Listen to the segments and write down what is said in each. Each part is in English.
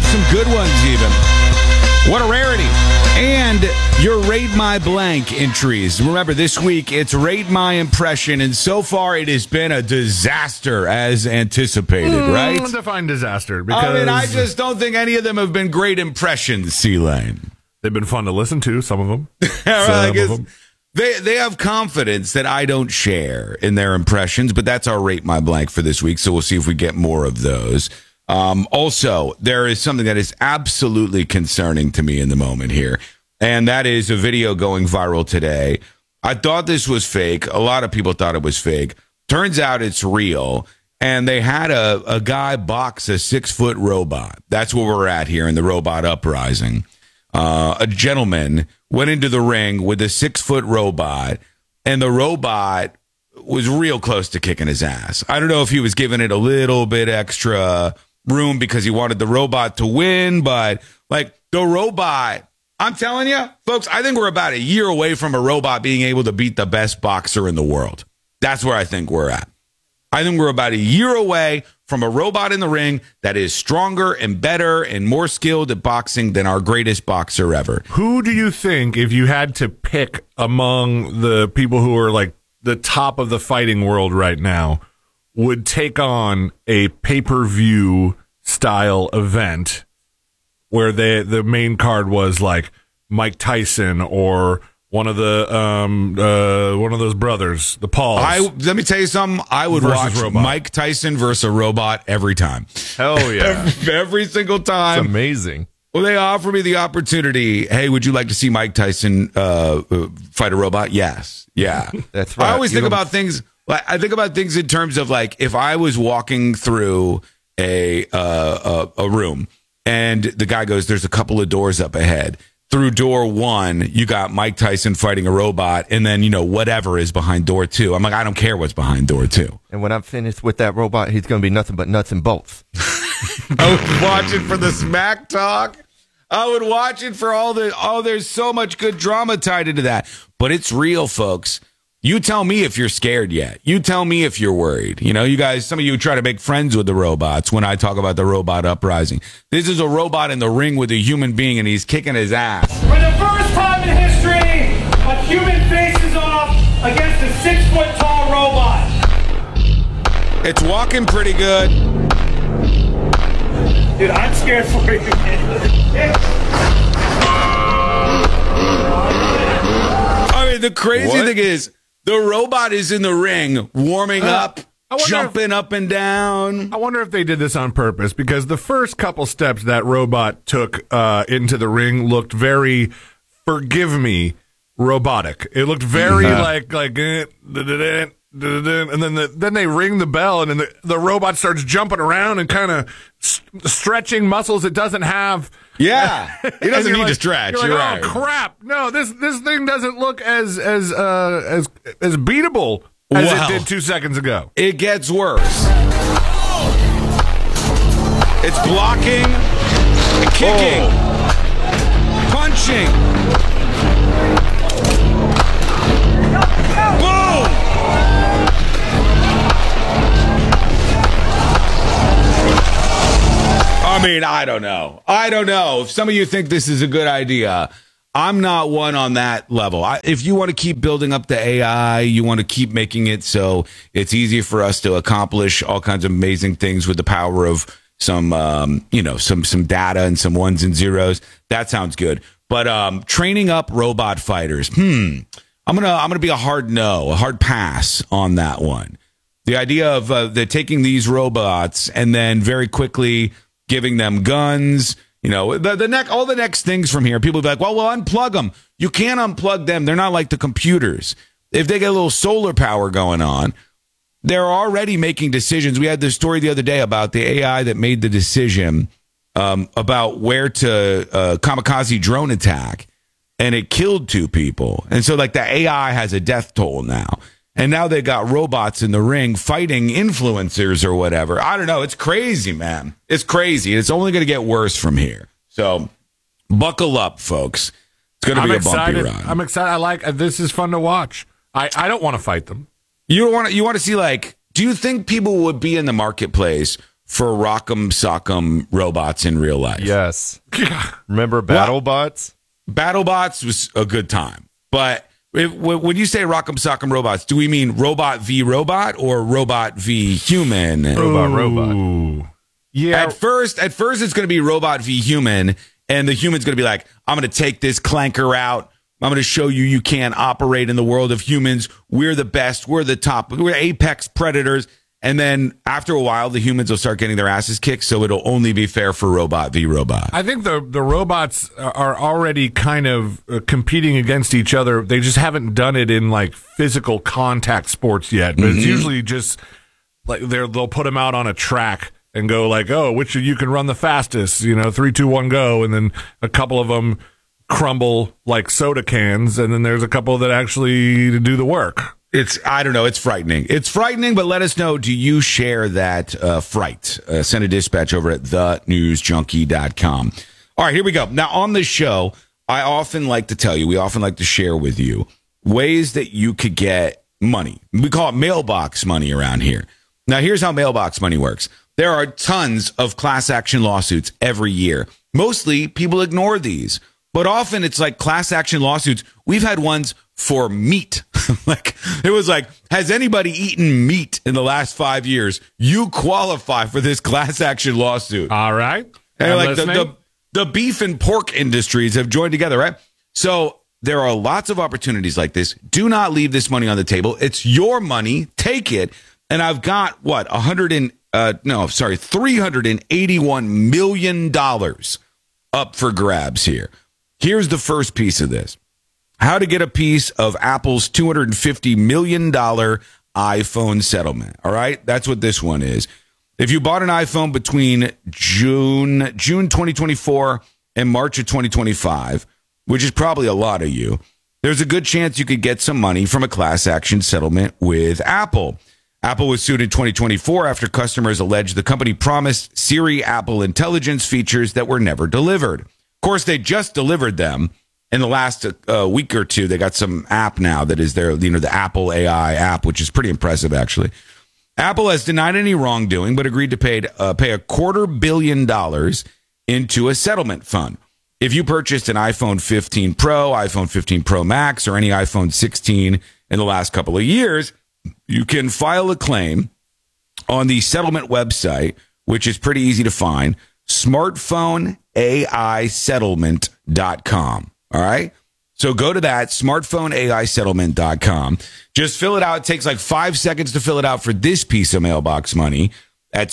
some good ones even. What a rarity. And your Rate My Blank entries. Remember, this week it's Rate My Impression, and so far it has been a disaster as anticipated, right? Define disaster. Because I just don't think any of them have been great impressions, C-Lane. They've been fun to listen to, some of them. They have confidence that I don't share in their impressions, but that's our Rate My Blank for this week, so we'll see if we get more of those. Also, there is something that is absolutely concerning to me in the moment here, and that is a video going viral today. I thought this was fake. A lot of people thought it was fake. Turns out it's real, and they had a guy box a 6-foot robot. That's where we're at here in the robot uprising. A gentleman went into the ring with a 6-foot robot, and the robot was real close to kicking his ass. I don't know if he was giving it a little bit extra room because he wanted the robot to win, but like the robot, I'm telling you, folks, I think we're about a year away from a robot being able to beat the best boxer in the world. That's where I think we're at. I think we're about a year away from a robot in the ring that is stronger and better and more skilled at boxing than our greatest boxer ever. Who do you think, if you had to pick among the people who are like the top of the fighting world right now, would take on a pay-per-view style event where the main card was like Mike Tyson or one of those brothers, the Pauls? Let me tell you something. I would watch robot. Mike Tyson versus a robot every time. Hell yeah. Every single time. It's amazing. Well, they offer me the opportunity. Hey, would you like to see Mike Tyson fight a robot? Yes. Yeah. That's right. I always think about things. I think about things in terms of like if I was walking through a room and the guy goes, "There's a couple of doors up ahead." Through door 1, you got Mike Tyson fighting a robot, and then, whatever is behind door 2. I'm like, I don't care what's behind door 2. And when I'm finished with that robot, he's going to be nothing but nuts and bolts. I would watch it for the smack talk. I would watch it for there's so much good drama tied into that. But it's real, folks. You tell me if you're scared yet. You tell me if you're worried. You guys, some of you try to make friends with the robots when I talk about the robot uprising. This is a robot in the ring with a human being, and he's kicking his ass. For the first time in history, a human faces off against a 6-foot-tall robot. It's walking pretty good. Dude, I'm scared for you, man. I mean, the crazy thing is, the robot is in the ring, warming up, jumping up and down. I wonder if they did this on purpose, because the first couple steps that robot took into the ring looked very, forgive me, robotic. It looked very like and then they ring the bell, and then the robot starts jumping around and kind of stretching muscles it doesn't have. Yeah, he doesn't need to stretch. You're like, right. Oh crap! No, this thing doesn't look as beatable as it did 2 seconds ago. It gets worse. It's blocking, kicking, punching. Boom! I mean, I don't know. If some of you think this is a good idea, I'm not one on that level. If you want to keep building up the AI, you want to keep making it so it's easy for us to accomplish all kinds of amazing things with the power of some data and some ones and zeros. That sounds good. But training up robot fighters, I'm gonna be a hard pass on that one. The idea of taking these robots and then very quickly giving them guns, all the next things from here. People will be like, well, unplug them. You can't unplug them. They're not like the computers. If they get a little solar power going on, they're already making decisions. We had this story the other day about the AI that made the decision about where to kamikaze drone attack, and it killed 2 people. And so like the AI has a death toll now. And now they got robots in the ring fighting influencers or whatever. I don't know. It's crazy, man. It's crazy. It's only going to get worse from here. So buckle up, folks. It's going to be a bumpy ride. I'm excited. This is fun to watch. I don't want to fight them. You want to see, like, do you think people would be in the marketplace for Rock'em Sock'em robots in real life. Yes. Remember BattleBots? BattleBots was a good time. But when you say Rock'em Sock'em robots, do we mean robot v robot or robot v human? Robot. Yeah. At first, it's going to be robot v human, and the human's going to be like, I'm going to take this clanker out. I'm going to show you can't operate in the world of humans. We're the best. We're the top. We're apex predators. And then after a while, the humans will start getting their asses kicked, so it'll only be fair for robot v robot. I think the robots are already kind of competing against each other. They just haven't done it in like physical contact sports yet. But it's usually just like they'll put them out on a track and go like, oh, which of you can run the fastest? 3, 2, 1, go. And then a couple of them crumble like soda cans, and then there's a couple that actually do the work. I don't know. It's frightening. It's frightening, but let us know. Do you share that fright? Send a dispatch over at thenewsjunkie.com. All right, here we go. Now, on the show, we often like to share with you ways that you could get money. We call it mailbox money around here. Now, here's how mailbox money works. There are tons of class action lawsuits every year. Mostly, people ignore these. But often it's like class action lawsuits. We've had ones for meat. Like it was like, has anybody eaten meat in the last 5 years? You qualify for this class action lawsuit. All right. And like the beef and pork industries have joined together, right? So there are lots of opportunities like this. Do not leave this money on the table. It's your money. Take it. And I've got $381 million up for grabs here. Here's the first piece of this. How to get a piece of Apple's $250 million iPhone settlement. All right? That's what this one is. If you bought an iPhone between June 2024 and March of 2025, which is probably a lot of you, there's a good chance you could get some money from a class action settlement with Apple. Apple was sued in 2024 after customers alleged the company promised Siri Apple Intelligence features that were never delivered. Of course, they just delivered them in the last week or two. They got some app now that is their, the Apple AI app, which is pretty impressive, actually. Apple has denied any wrongdoing, but agreed to pay $250 million into a settlement fund. If you purchased an iPhone 15 Pro, iPhone 15 Pro Max, or any iPhone 16 in the last couple of years, you can file a claim on the settlement website, which is pretty easy to find, smartphoneaisettlement.com. All right. So go to that, smartphoneaisettlement.com. Just fill it out. It takes like 5 seconds to fill it out for this piece of mailbox money at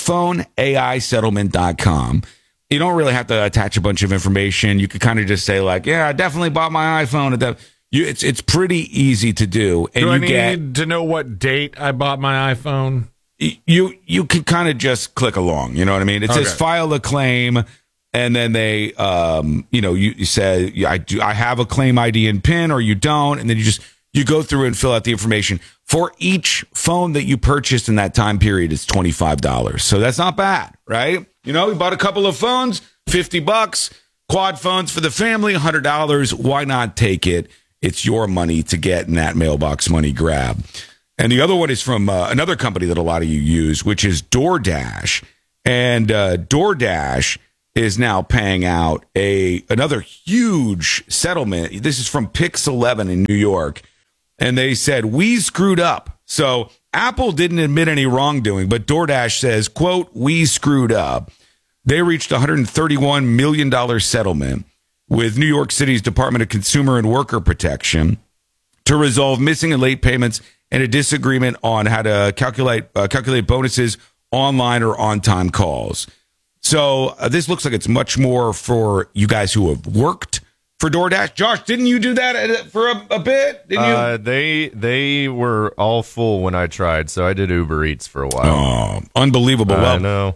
smartphoneaisettlement.com. You don't really have to attach a bunch of information. You could kind of just say like, yeah, I definitely bought my iPhone. It's pretty easy to do. And do I need to know what date I bought my iPhone? You can kind of just click along. You know what I mean? It says file a claim, and then they, you say I have a claim ID and PIN, or you don't, and then you go through and fill out the information. For each phone that you purchased in that time period, it's $25. So that's not bad, right? We bought a couple of phones, $50, quad phones for the family, $100. Why not take it? It's your money to get in that mailbox money grab. And the other one is from another company that a lot of you use, which is DoorDash. And DoorDash is now paying out another huge settlement. This is from Pix11 in New York. And they said, we screwed up. So Apple didn't admit any wrongdoing, but DoorDash says, quote, we screwed up. They reached a $131 million settlement with New York City's Department of Consumer and Worker Protection to resolve missing and late payments and a disagreement on how to calculate bonuses online or on-time calls. So this looks like it's much more for you guys who have worked for DoorDash. Josh, didn't you do that for a bit? Didn't you? They were all full when I tried, so I did Uber Eats for a while. Oh, unbelievable. I know.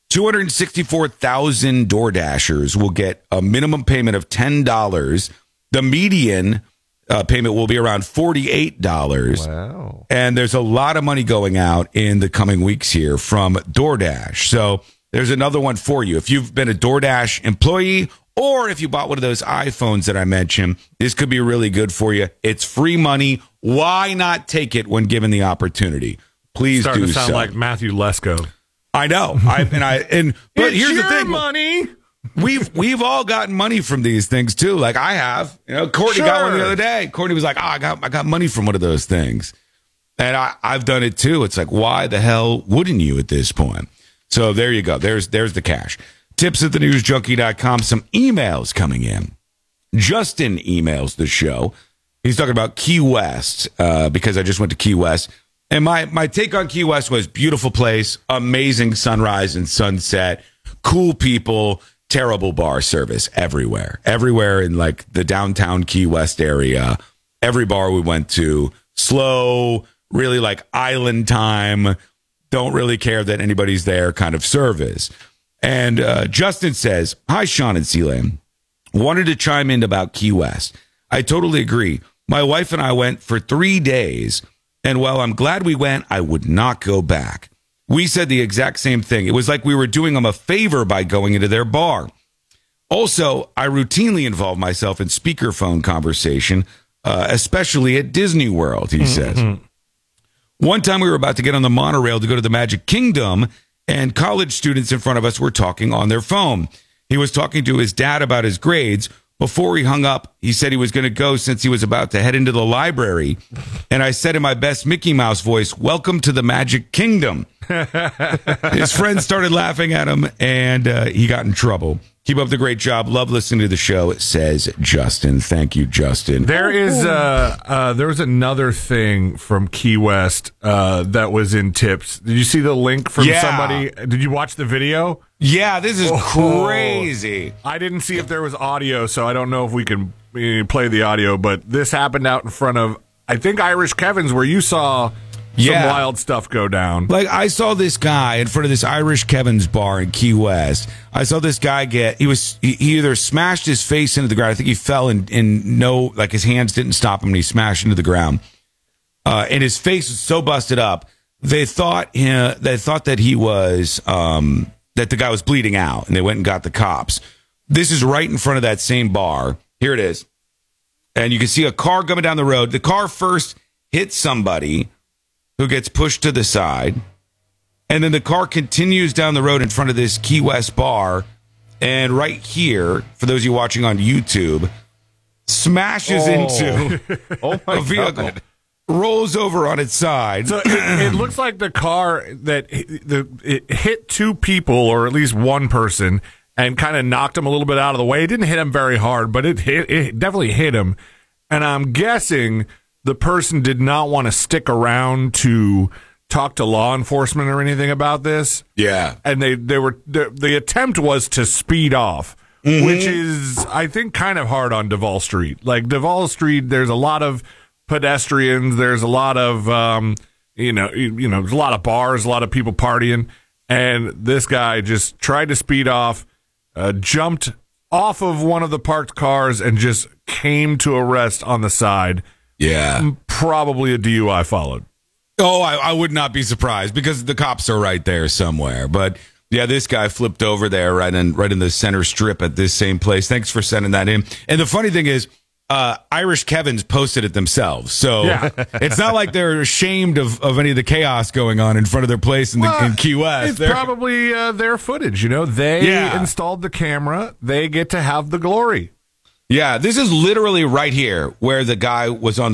264,000 DoorDashers will get a minimum payment of $10. The median payment will be around $48. Wow. And there's a lot of money going out in the coming weeks here from DoorDash. So there's another one for you. If you've been a DoorDash employee, or if you bought one of those iPhones that I mentioned, this could be really good for you. It's free money. Why not take it when given the opportunity? Please Starting do to sound so. like Matthew Lesko. I know. But here's the thing. Money. We've all gotten money from these things too. Like I have. Courtney got one the other day. Courtney was like, I got money from one of those things. And I've done it too. It's like, why the hell wouldn't you at this point? So there you go. There's the cash. Tips@thenewsjunkie.com. Some emails coming in. Justin emails the show. He's talking about Key West because I just went to Key West. And my take on Key West was beautiful place, amazing sunrise and sunset, cool people, terrible bar service everywhere. Everywhere in like the downtown Key West area. Every bar we went to, slow, really like island time, don't really care that anybody's there kind of service. And Justin says, hi, Sean and C-Lane. Wanted to chime in about Key West. I totally agree. My wife and I went for 3 days, and while I'm glad we went, I would not go back. We said the exact same thing. It was like we were doing them a favor by going into their bar. Also, I routinely involve myself in speakerphone conversation, especially at Disney World, he says. One time we were about to get on the monorail to go to the Magic Kingdom, and college students in front of us were talking on their phone. He was talking to his dad about his grades. Before he hung up, he said he was going to go since he was about to head into the library. And I said in my best Mickey Mouse voice, welcome to the Magic Kingdom. His friends started laughing at him, and he got in trouble. Keep up the great job. Love listening to the show, says Justin. Thank you, Justin. There was another thing from Key West that was in tips. Did you see the link from somebody? Did you watch the video? Yeah, this is crazy. I didn't see if there was audio, so I don't know if we can play the audio, but this happened out in front of, I think, Irish Kevin's, where you saw some wild stuff go down. Like, I saw this guy in front of this Irish Kevin's bar in Key West. I saw this guy he either smashed his face into the ground. I think he fell and his hands didn't stop him and he smashed into the ground. And his face was so busted up. They thought that he was, that the guy was bleeding out, and they went and got the cops. This is right in front of that same bar. Here it is. And you can see a car coming down the road. The car first hits somebody who gets pushed to the side. And then the car continues down the road in front of this Key West bar. And right here, for those of you watching on YouTube, smashes into a vehicle. God. Rolls over on its side. So it looks like the car it hit two people, or at least one person, and kind of knocked him a little bit out of the way. It didn't hit him very hard, but it definitely hit him. And I'm guessing the person did not want to stick around to talk to law enforcement or anything about this. Yeah. And the attempt was to speed off, which is, I think, kind of hard on Duval Street. Like Duval Street, there's a lot of pedestrians, there's a lot of there's a lot of bars, a lot of people partying, and this guy just tried to speed off, jumped off of one of the parked cars and just came to a rest on the side. Yeah, probably a DUI followed. Oh, I would not be surprised, because the cops are right there somewhere. But yeah, this guy flipped over there right in the center strip at this same place. Thanks for sending that in. And the funny thing is, Irish Kevin's posted it themselves, so it's not like they're ashamed of any of the chaos going on in front of their place in Key West. It's probably their footage. They installed the camera. They get to have the glory. Yeah, this is literally right here where the guy was on the